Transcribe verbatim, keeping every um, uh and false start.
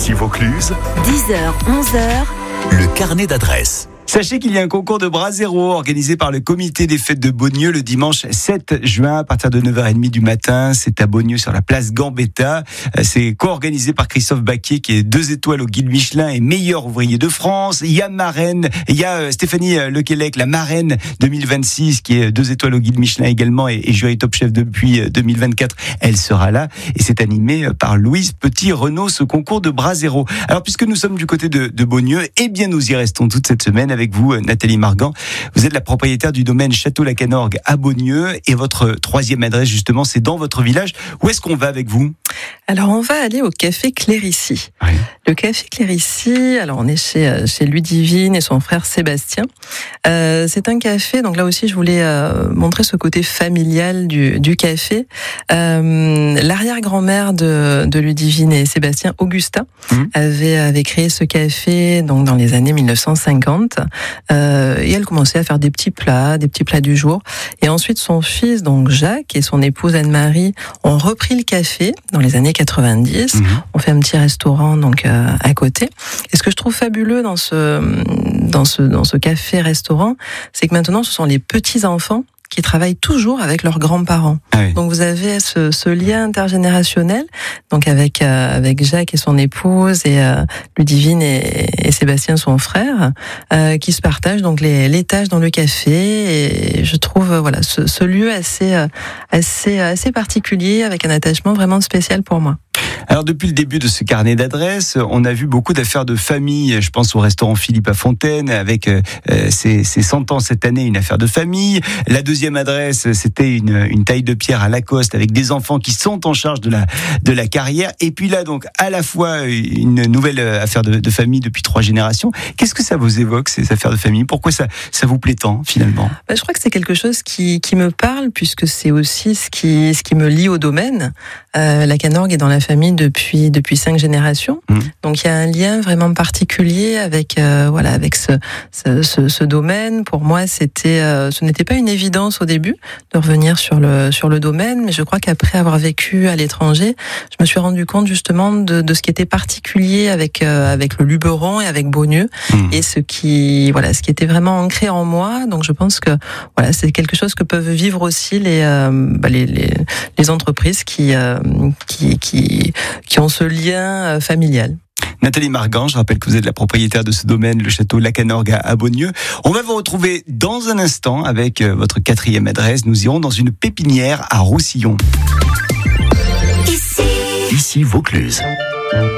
Ici Vaucluse, dix heures, onze heures, le carnet d'adresses. Sachez qu'il y a un concours de bras zéro organisé par le comité des fêtes de Beaunieu le dimanche sept juin à partir de neuf heures trente du matin. C'est à Beaunieu sur la place Gambetta. C'est co-organisé par Christophe Baquier qui est deux étoiles au guide Michelin et meilleur ouvrier de France. Il y a marraine, il y a Stéphanie Lequelec, la marraine deux mille vingt-six qui est deux étoiles au guide Michelin également et, et jury top chef depuis deux mille vingt-quatre. Elle sera là et c'est animé par Louise Petit-Renaud ce concours de bras zéro. Alors puisque nous sommes du côté de, de Beaunieu, eh bien nous y restons toute cette semaine avec vous, Nathalie Margan. Vous êtes la propriétaire du domaine Château-la-Canorgue à Beaunieu et votre troisième adresse, justement, c'est dans votre village. Où est-ce qu'on va avec vous ? Alors, on va aller au café Clérici. Oui. Le café Clérici, alors on est chez, chez Ludivine et son frère Sébastien. Euh, c'est un café, donc là aussi, je voulais euh, montrer ce côté familial du, du café. Euh, l'arrière-grand-mère de, de Ludivine et Sébastien, Augustin, mmh. avait, avait créé ce café donc dans les années mille neuf cent cinquante. Euh, et elle commençait à faire des petits plats, des petits plats du jour. Et ensuite, son fils, donc Jacques, et son épouse Anne-Marie ont repris le café dans les années quatre-vingt-dix. Mmh. On fait un petit restaurant donc euh, à côté. Et ce que je trouve fabuleux dans ce dans ce dans ce café-restaurant, c'est que maintenant, ce sont les petits enfants qui travaillent toujours avec leurs grands-parents. Ah oui. Donc vous avez ce, ce lien intergénérationnel, donc avec euh, avec Jacques et son épouse et euh, Ludivine et, et Sébastien son frère, euh, qui se partagent donc les, les tâches dans le café. Et je trouve euh, voilà ce, ce lieu assez euh, assez assez particulier avec un attachement vraiment spécial pour moi. Alors depuis le début de ce carnet d'adresses, on a vu beaucoup d'affaires de famille. Je pense au restaurant Philippe à Fontaine avec euh, ses, ses cent ans cette année, une affaire de famille. La deuxième adresse, c'était une, une taille de pierre à Lacoste avec des enfants qui sont en charge de la de la carrière. Et puis là donc à la fois une nouvelle affaire de, de famille depuis trois générations. Qu'est-ce que ça vous évoque ces affaires de famille ? Pourquoi ça ça vous plaît tant finalement ? Bah, je crois que c'est quelque chose qui qui me parle puisque c'est aussi ce qui ce qui me lie au domaine. Euh, la Canorgue est dans la famille depuis depuis cinq générations, mmh. donc il y a un lien vraiment particulier avec euh, voilà avec ce, ce ce ce domaine. Pour moi, c'était euh, ce n'était pas une évidence au début de revenir sur le sur le domaine, mais je crois qu'après avoir vécu à l'étranger, je me suis rendu compte justement de de ce qui était particulier avec euh, avec le Luberon et avec Beaunieu, mmh. et ce qui voilà ce qui était vraiment ancré en moi. Donc je pense que voilà c'est quelque chose que peuvent vivre aussi les euh, bah, les, les les entreprises qui euh, qui qui qui ont ce lien familial. Nathalie Margan, je rappelle que vous êtes la propriétaire de ce domaine, le château La Canorgue à Beaunieu. On va vous retrouver dans un instant avec votre quatrième adresse. Nous irons dans une pépinière à Roussillon. Ici, Ici Vaucluse.